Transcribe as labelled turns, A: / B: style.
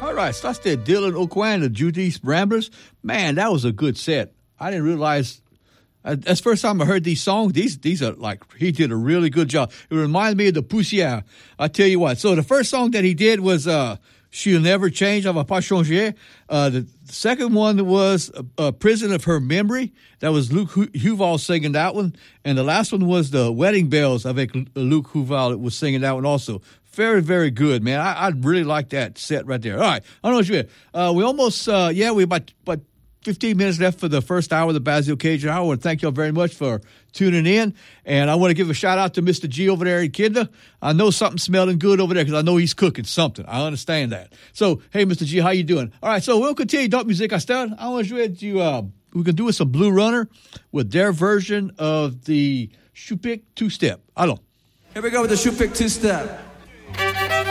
A: All right, so that's that Dylan O'Quan, the Judice Ramblers. Man, that was a good set. I didn't realize, that's the first time I heard these songs. These are like, he did a really good job. It reminded me of the Poussière. I tell you what. So the first song that he did was She'll Never Change, Elle Va Pas Changer. The second one was Prison of Her Memory. That was Luke Huval singing that one. And the last one was the Wedding Bells avec Luke Huval that was singing that one also. Very, very good, man. I really like that set right there. All right. I don't know what you mean. We almost, we about 15 minutes left for the first hour of the Basil Cajun Hour. I want to thank y'all very much for tuning in. And I want to give a shout out to Mr. G over there in Kidna. I know something's smelling good over there because I know he's cooking something. I understand that. So, hey, Mr. G, how you doing? All right, so we'll continue Dump Music. I want to we can do some Blue Runner with their version of the Chupik two-step. Allons.
B: Here we go with the Chupik two-step.